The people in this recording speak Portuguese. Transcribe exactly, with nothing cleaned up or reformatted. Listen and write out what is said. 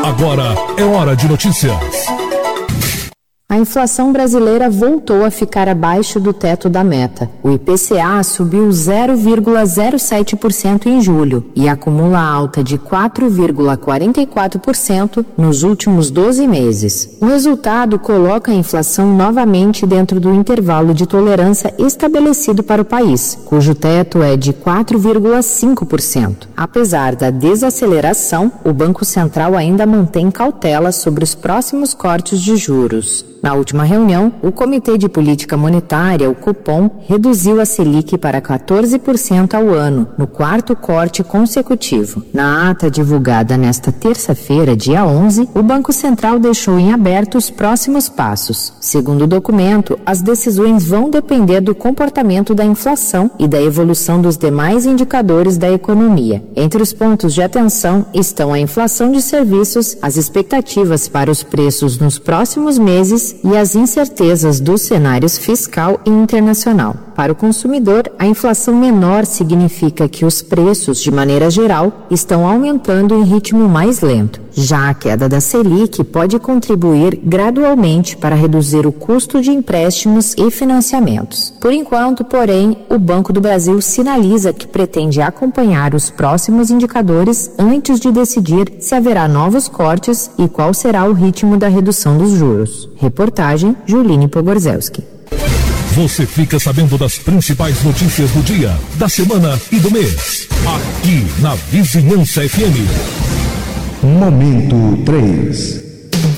Agora é hora de notícias. A inflação brasileira voltou a ficar abaixo do teto da meta. O I P C A subiu zero vírgula zero sete por cento em julho e acumula alta de quatro vírgula quarenta e quatro por cento nos últimos doze meses. O resultado coloca a inflação novamente dentro do intervalo de tolerância estabelecido para o país, cujo teto é de quatro vírgula cinco por cento. Apesar da desaceleração, o Banco Central ainda mantém cautela sobre os próximos cortes de juros. Na última reunião, o Comitê de Política Monetária, o Copom, reduziu a Selic para quatorze por cento ao ano, no quarto corte consecutivo. Na ata divulgada nesta terça-feira, dia onze, o Banco Central deixou em aberto os próximos passos. Segundo o documento, as decisões vão depender do comportamento da inflação e da evolução dos demais indicadores da economia. Entre os pontos de atenção estão a inflação de serviços, as expectativas para os preços nos próximos meses e as incertezas dos cenários fiscal e internacional. Para o consumidor, a inflação menor significa que os preços, de maneira geral, estão aumentando em ritmo mais lento. Já a queda da Selic pode contribuir gradualmente para reduzir o custo de empréstimos e financiamentos. Por enquanto, porém, o Banco do Brasil sinaliza que pretende acompanhar os próximos indicadores antes de decidir se haverá novos cortes e qual será o ritmo da redução dos juros. Reportagem Juline Pogorzelski. Você fica sabendo das principais notícias do dia, da semana e do mês. Aqui na Vizinhança F M. Momento três.